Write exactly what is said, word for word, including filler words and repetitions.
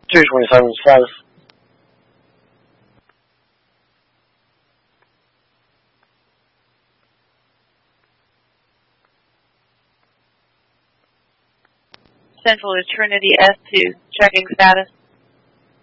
three twenty-seven status. Central is Trinity S two. Checking status.